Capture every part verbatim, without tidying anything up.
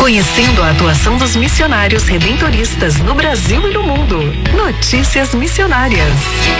Conhecendo a atuação dos missionários redentoristas no Brasil e no mundo. Notícias Missionárias.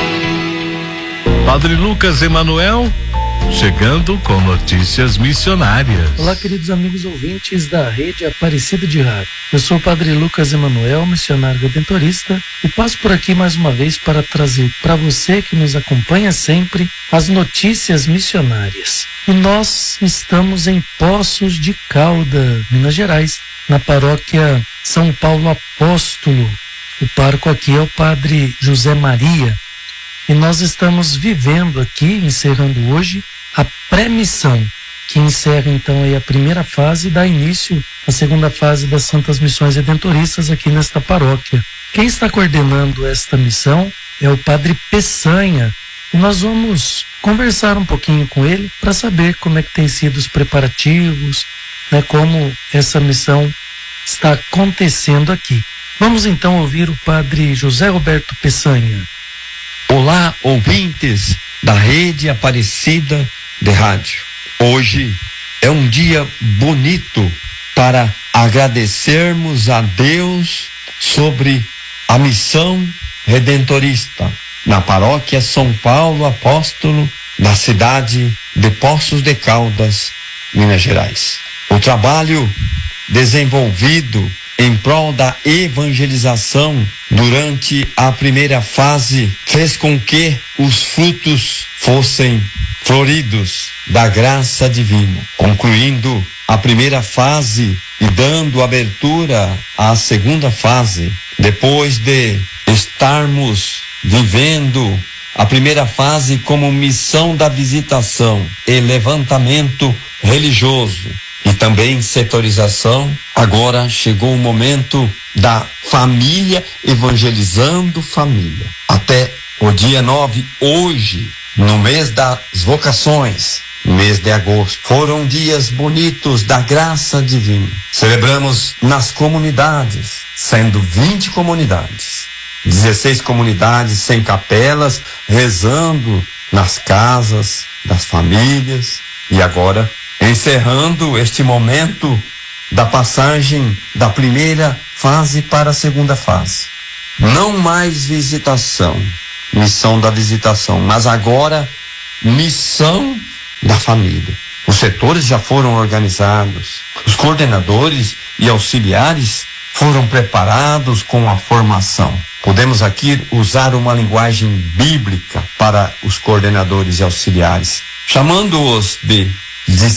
Padre Lucas Emanuel, chegando com notícias missionárias. Olá, queridos amigos ouvintes da Rede Aparecida de Rádio. Eu sou o Padre Lucas Emanuel, missionário redentorista, e passo por aqui mais uma vez para trazer para você que nos acompanha sempre as notícias missionárias. E nós estamos em Poços de Caldas, Minas Gerais, na paróquia São Paulo Apóstolo. O pároco aqui é o Padre José Maria. E nós estamos vivendo aqui, encerrando hoje, a pré-missão, que encerra então aí a primeira fase e dá início à segunda fase das Santas Missões Redentoristas aqui nesta paróquia. Quem está coordenando esta missão é o Padre Peçanha, e nós vamos conversar um pouquinho com ele para saber como é que tem sido os preparativos, né, como essa missão está acontecendo aqui. Vamos então ouvir o Padre José Roberto Peçanha. Olá, ouvintes da Rede Aparecida de Rádio. Hoje é um dia bonito para agradecermos a Deus sobre a missão redentorista na paróquia São Paulo Apóstolo, na cidade de Poços de Caldas, Minas Gerais. O trabalho desenvolvido em prol da evangelização durante a primeira fase fez com que os frutos fossem floridos da graça divina. Concluindo a primeira fase e dando abertura à segunda fase, depois de estarmos vivendo a primeira fase como missão da visitação e levantamento religioso e também setorização, agora chegou o momento da família evangelizando família. Até o dia nove, hoje, no mês das vocações, mês de agosto, foram dias bonitos da graça divina. Celebramos nas comunidades, sendo vinte comunidades, dezesseis comunidades sem capelas, rezando nas casas das famílias, e agora encerrando este momento da passagem da primeira fase para a segunda fase. Não mais visitação, missão da visitação, mas agora missão da família. Os setores já foram organizados, os coordenadores e auxiliares foram preparados com a formação. Podemos aqui usar uma linguagem bíblica para os coordenadores e auxiliares, chamando-os de